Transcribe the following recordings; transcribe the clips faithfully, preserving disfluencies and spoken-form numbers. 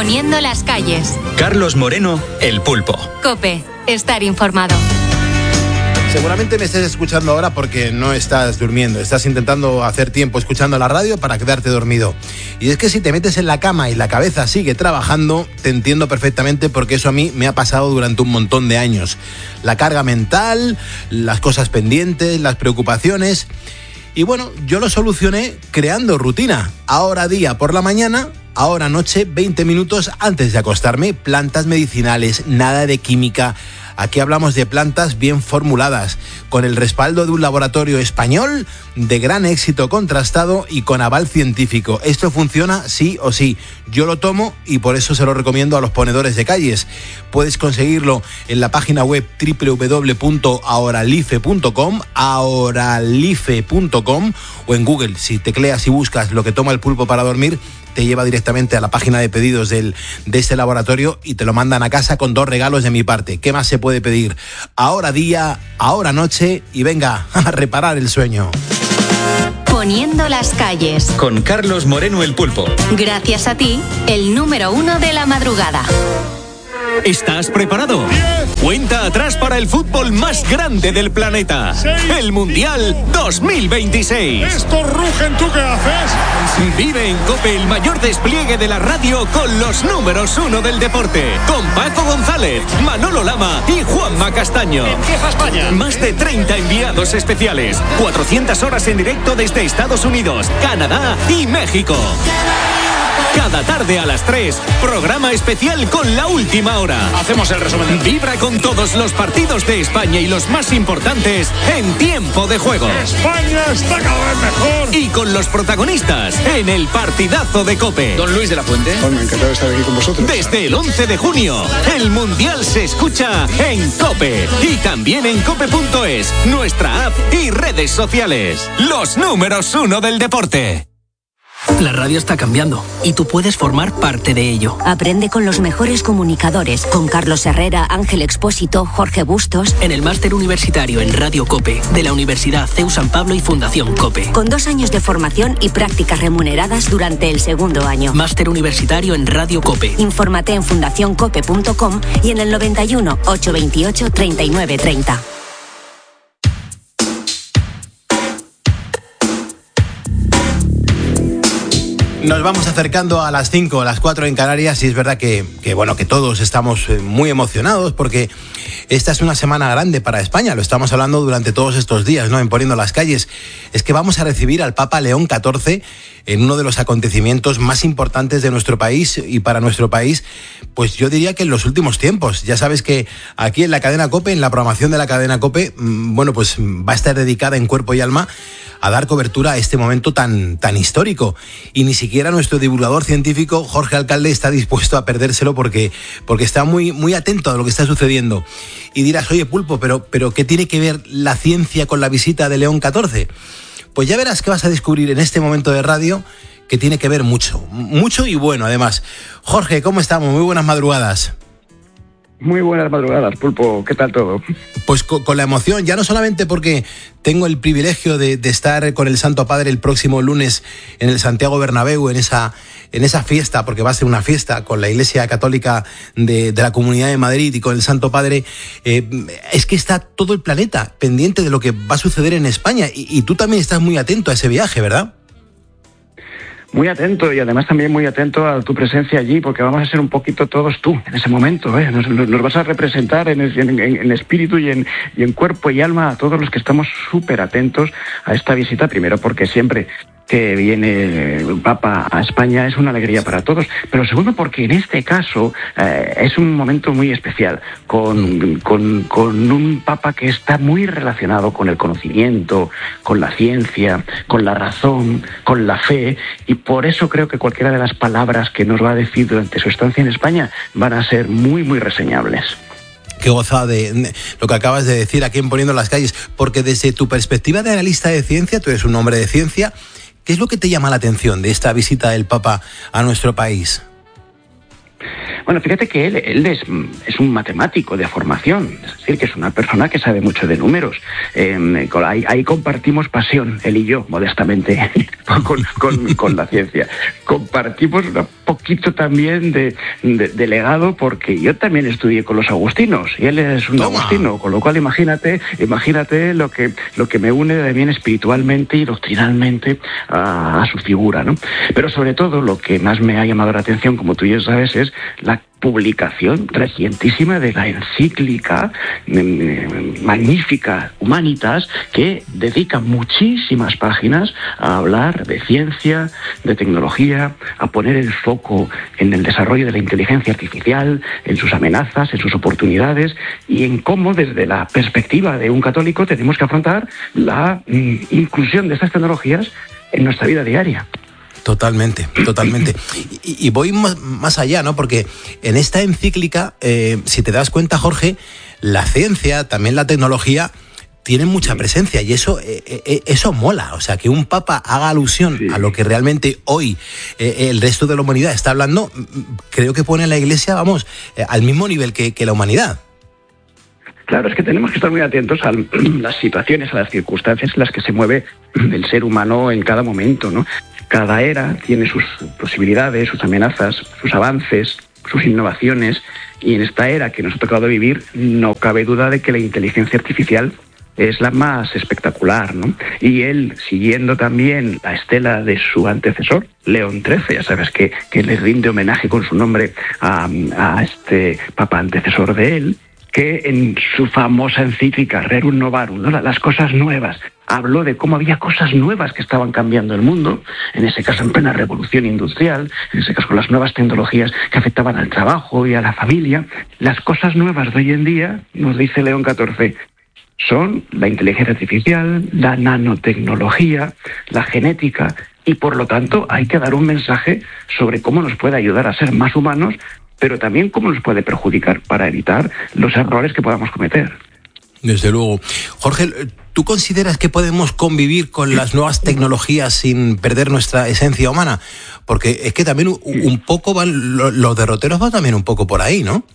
Poniendo las calles. Carlos Moreno, El Pulpo. COPE. Estar informado. Seguramente me estés escuchando ahora porque no estás durmiendo. Estás intentando hacer tiempo escuchando la radio para quedarte dormido. Y es que si te metes en la cama y la cabeza sigue trabajando, te entiendo perfectamente porque eso a mí me ha pasado durante un montón de años. La carga mental, las cosas pendientes, las preocupaciones. Y bueno, yo lo solucioné creando rutina. Ahora día por la mañana, ahora noche, veinte minutos antes de acostarme. Plantas medicinales, nada de química. Aquí hablamos de plantas bien formuladas, con el respaldo de un laboratorio español de gran éxito contrastado y con aval científico. Esto funciona sí o sí. Yo lo tomo y por eso se lo recomiendo a los ponedores de calles. Puedes conseguirlo en la página web doble u doble u doble u punto ahoralife punto com, ahoralife punto com, o en Google. Si tecleas y buscas lo que toma el pulpo para dormir, te lleva directamente a la página de pedidos del, de este laboratorio y te lo mandan a casa con dos regalos de mi parte. ¿Qué más se puede pedir? Ahora día, ahora noche y venga a reparar el sueño. Poniendo las calles. Con Carlos Moreno, El Pulpo. Gracias a ti, el número uno de la madrugada. ¿Estás preparado? Cuenta atrás para el fútbol más grande del planeta. El Mundial dos mil veintiséis. Esto rugen, ¿tú qué haces? Vive en COPE el mayor despliegue de la radio con los números uno del deporte. Con Paco González, Manolo Lama y Juanma Castaño. Empieza España. Más de treinta enviados especiales. cuatrocientas horas en directo desde Estados Unidos, Canadá y México. Cada tarde a las tres, programa especial con la última hora. Hacemos el resumen. Vibra con todos los partidos de España y los más importantes en tiempo de juego. España está cada vez mejor. Y con los protagonistas en el partidazo de COPE. Don Luis de la Fuente. Bueno, encantado de estar aquí con vosotros. Desde el once de junio, el Mundial se escucha en COPE. Y también en cope punto es, nuestra app y redes sociales. Los números uno del deporte. La radio está cambiando y tú puedes formar parte de ello. Aprende con los mejores comunicadores, con Carlos Herrera, Ángel Expósito, Jorge Bustos. En el máster universitario en Radio COPE de la Universidad C E U San Pablo y Fundación COPE. Con dos años de formación y prácticas remuneradas durante el segundo año. Máster universitario en Radio COPE. Infórmate en fundación cope punto com y en el noventa y uno, ochocientos veintiocho, treinta y nueve treinta. Nos vamos acercando a las cinco, a las cuatro en Canarias y es verdad que, que, bueno, que todos estamos muy emocionados porque esta es una semana grande para España, lo estamos hablando durante todos estos días, ¿no? En Poniendo las calles. Es que vamos a recibir al Papa León catorce en uno de los acontecimientos más importantes de nuestro país y para nuestro país, pues yo diría que en los últimos tiempos. Ya sabes que aquí en la cadena COPE, en la programación de la cadena COPE, bueno, pues va a estar dedicada en cuerpo y alma a dar cobertura a este momento tan, tan histórico. Y ni siquiera nuestro divulgador científico, Jorge Alcalde, está dispuesto a perdérselo porque, porque está muy, muy atento a lo que está sucediendo. Y dirás, oye, Pulpo, pero, pero ¿qué tiene que ver la ciencia con la visita de León catorce? Pues ya verás que vas a descubrir en este momento de radio que tiene que ver mucho, mucho y bueno, además. Jorge, ¿cómo estamos? Muy buenas madrugadas. Muy buenas madrugadas, Pulpo. ¿Qué tal todo? Pues con, con la emoción, ya no solamente porque tengo el privilegio de, de estar con el Santo Padre el próximo lunes en el Santiago Bernabéu, en esa, en esa fiesta, porque va a ser una fiesta con la Iglesia Católica de, de la Comunidad de Madrid y con el Santo Padre, eh, es que está todo el planeta pendiente de lo que va a suceder en España y, y tú también estás muy atento a ese viaje, ¿verdad? Muy atento y además también muy atento a tu presencia allí, porque vamos a ser un poquito todos tú en ese momento, ¿eh? Nos, nos vas a representar en, en, en espíritu y en, y en cuerpo y alma a todos los que estamos súper atentos a esta visita, primero porque siempre que viene el Papa a España es una alegría para todos, pero segundo porque en este caso eh, es un momento muy especial, con, con, con un Papa que está muy relacionado con el conocimiento, con la ciencia, con la razón, con la fe, y por eso creo que cualquiera de las palabras que nos va a decir durante su estancia en España van a ser muy, muy reseñables. Qué gozada de lo que acabas de decir aquí en Poniendo las Calles, porque desde tu perspectiva de analista de ciencia, tú eres un hombre de ciencia, ¿qué es lo que te llama la atención de esta visita del Papa a nuestro país? Bueno, fíjate que él, él es, es un matemático de formación, es decir, que es una persona que sabe mucho de números. Eh, ahí, ahí compartimos pasión, él y yo, modestamente, con, con, con la ciencia. Compartimos una poquito también de, de, de legado, porque yo también estudié con los agustinos y él es un Toma. agustino, con lo cual imagínate, imagínate lo que lo que me une también espiritualmente y doctrinalmente a, a su figura, ¿no? Pero sobre todo lo que más me ha llamado la atención, como tú ya sabes, es la publicación recientísima de la encíclica eh, magnífica Humanitas, que dedica muchísimas páginas a hablar de ciencia, de tecnología, a poner el foco en el desarrollo de la inteligencia artificial, en sus amenazas, en sus oportunidades y en cómo desde la perspectiva de un católico tenemos que afrontar la mm, inclusión de estas tecnologías en nuestra vida diaria. Totalmente, totalmente. Y, y voy más, más allá, ¿no? Porque en esta encíclica, eh, si te das cuenta, Jorge, la ciencia, también la tecnología, tienen mucha presencia y eso eh, eh, eso mola. O sea, que un papa haga alusión sí. a lo que realmente hoy eh, el resto de la humanidad está hablando, creo que pone a la Iglesia, vamos, eh, al mismo nivel que, que la humanidad. Claro, es que tenemos que estar muy atentos a las situaciones, a las circunstancias en las que se mueve el ser humano en cada momento, ¿no? Cada era tiene sus posibilidades, sus amenazas, sus avances, sus innovaciones, y en esta era que nos ha tocado vivir no cabe duda de que la inteligencia artificial es la más espectacular, ¿no? Y él, siguiendo también la estela de su antecesor, León trece, ya sabes que, que le rinde homenaje con su nombre a, a este papa antecesor de él, que en su famosa encíclica Rerum Novarum, ¿no? Las cosas nuevas, habló de cómo había cosas nuevas que estaban cambiando el mundo, en ese caso en plena revolución industrial, en ese caso con las nuevas tecnologías que afectaban al trabajo y a la familia. Las cosas nuevas de hoy en día, nos dice León catorce, son la inteligencia artificial, la nanotecnología, la genética, y por lo tanto hay que dar un mensaje sobre cómo nos puede ayudar a ser más humanos, pero también cómo nos puede perjudicar para evitar los errores que podamos cometer. Desde luego. Jorge, ¿tú consideras que podemos convivir con las nuevas tecnologías sin perder nuestra esencia humana? Porque es que también un poco van, los derroteros van también un poco por ahí, ¿no?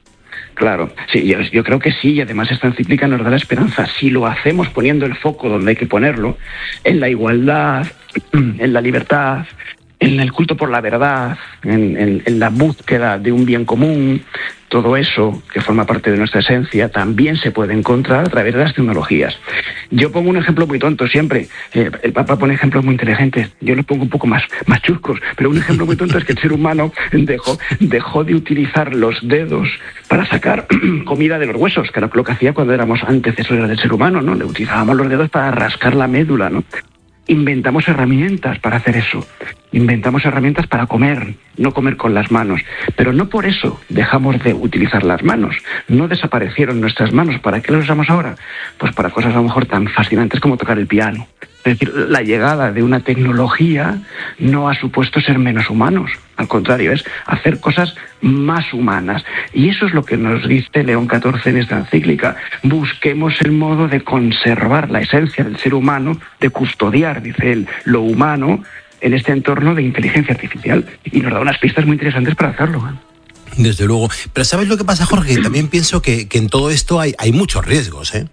Claro, sí, yo, yo creo que sí, y además esta encíclica nos da la esperanza. Si lo hacemos poniendo el foco donde hay que ponerlo, en la igualdad, en la libertad, en el culto por la verdad, en, en, en la búsqueda de un bien común, todo eso que forma parte de nuestra esencia también se puede encontrar a través de las tecnologías. Yo pongo un ejemplo muy tonto siempre. Eh, el Papa pone ejemplos muy inteligentes. Yo los pongo un poco más, más chuscos. Pero un ejemplo muy tonto es que el ser humano dejó, dejó de utilizar los dedos para sacar comida de los huesos, que era lo que hacía cuando éramos antecesores del ser humano, ¿no? Le utilizábamos los dedos para rascar la médula, ¿no? Inventamos herramientas para hacer eso. Inventamos herramientas para comer, no comer con las manos. Pero no por eso dejamos de utilizar las manos. No desaparecieron nuestras manos. ¿Para qué las usamos ahora? Pues para cosas a lo mejor tan fascinantes como tocar el piano. Es decir, la llegada de una tecnología no ha supuesto ser menos humanos. Al contrario, es hacer cosas más humanas. Y eso es lo que nos dice León catorce en esta encíclica. Busquemos el modo de conservar la esencia del ser humano, de custodiar, dice él, lo humano en este entorno de inteligencia artificial. Y nos da unas pistas muy interesantes para hacerlo. Desde luego. Pero ¿sabes lo que pasa, Jorge? También pienso que, que en todo esto hay, hay muchos riesgos, ¿eh?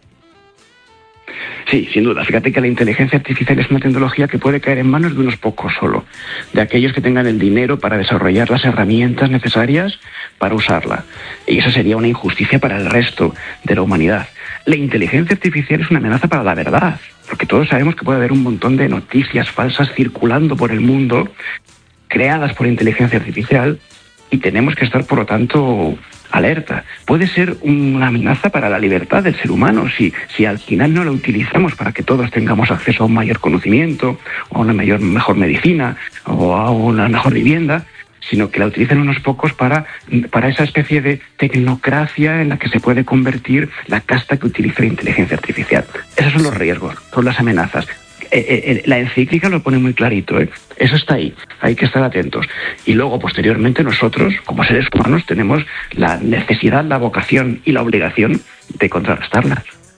Sí, sin duda. Fíjate que la inteligencia artificial es una tecnología que puede caer en manos de unos pocos solo, de aquellos que tengan el dinero para desarrollar las herramientas necesarias para usarla. Y eso sería una injusticia para el resto de la humanidad. La inteligencia artificial es una amenaza para la verdad, porque todos sabemos que puede haber un montón de noticias falsas circulando por el mundo, creadas por inteligencia artificial, y tenemos que estar, por lo tanto, alerta. Puede ser una amenaza para la libertad del ser humano si, si al final no la utilizamos para que todos tengamos acceso a un mayor conocimiento, o a una mayor, mejor medicina, o a una mejor vivienda, sino que la utilizan unos pocos para, para esa especie de tecnocracia en la que se puede convertir la casta que utiliza la inteligencia artificial. Esos son los riesgos, son las amenazas. Eh, eh, la encíclica lo pone muy clarito, ¿eh? Eso está ahí, hay que estar atentos. Y luego, posteriormente, nosotros, como seres humanos, tenemos la necesidad, la vocación y la obligación de contrarrestarlas.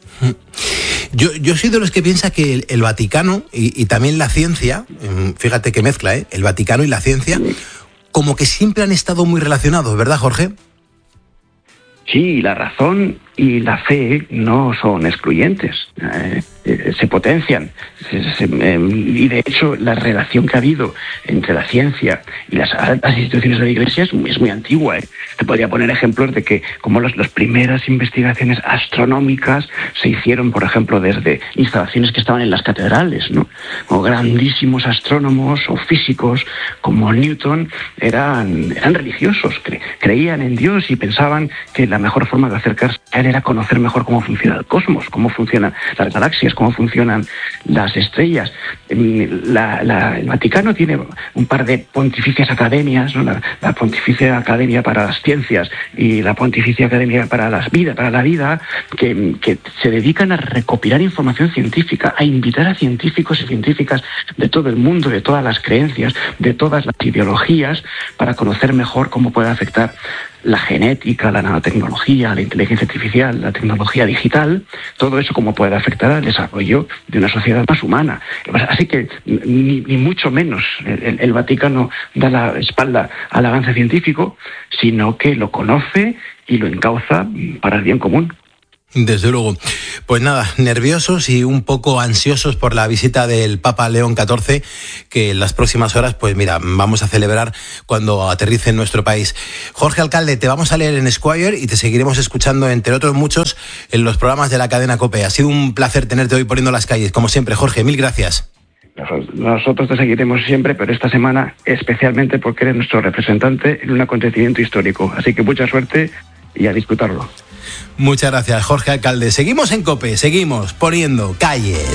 Yo, yo soy de los que piensa que el, el Vaticano y, y también la ciencia, fíjate que mezcla, ¿eh? El Vaticano y la ciencia, como que siempre han estado muy relacionados, ¿verdad, Jorge? Sí, la razón y la fe no son excluyentes, eh, eh, se potencian. Se, se, eh, y de hecho la relación que ha habido entre la ciencia y las altas instituciones de la Iglesia es muy, es muy antigua. ¿eh? Te podría poner ejemplos de que como los, las primeras investigaciones astronómicas se hicieron, por ejemplo, desde instalaciones que estaban en las catedrales, ¿no? O grandísimos astrónomos o físicos como Newton eran, eran religiosos, cre, creían en Dios y pensaban que la mejor forma de acercarse a él era conocer mejor cómo funciona el cosmos, cómo funcionan las galaxias, cómo funcionan las estrellas. La, la, el Vaticano tiene un par de pontificias academias, ¿no? la, la Pontificia Academia para las Ciencias y la Pontificia Academia para las vida, para la vida, que, que se dedican a recopilar información científica, a invitar a científicos y científicas de todo el mundo, de todas las creencias, de todas las ideologías, para conocer mejor cómo puede afectar la genética, la nanotecnología, la inteligencia artificial, la tecnología digital, todo eso cómo puede afectar al desarrollo de una sociedad más humana. Así que ni, ni mucho menos el, el Vaticano da la espalda al avance científico, sino que lo conoce y lo encauza para el bien común. Desde luego. Pues nada, nerviosos y un poco ansiosos por la visita del Papa León catorce, que en las próximas horas, pues mira, vamos a celebrar cuando aterrice en nuestro país. Jorge Alcalde, te vamos a leer en Esquire y te seguiremos escuchando, entre otros muchos, en los programas de la cadena COPE. Ha sido un placer tenerte hoy poniendo las calles, como siempre. Jorge, mil gracias. Nosotros te seguiremos siempre, pero esta semana especialmente porque eres nuestro representante en un acontecimiento histórico. Así que mucha suerte y a disfrutarlo. Muchas gracias, Jorge Alcalde. Seguimos en COPE, seguimos poniendo calles.